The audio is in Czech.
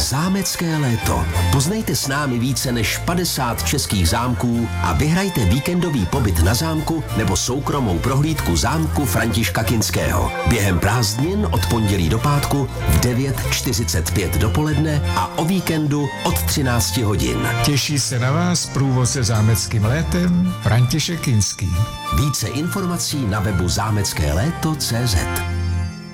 Zámecké léto. Poznejte s námi více než 50 českých zámků a vyhrajte víkendový pobyt na zámku nebo soukromou prohlídku zámku Františka Kinského. Během prázdnin od pondělí do pátku v 9:45 dopoledne a o víkendu od 13 hodin. Těší se na vás průvodce zámeckým létem František Kinský. Více informací na webu zámeckéléto.cz.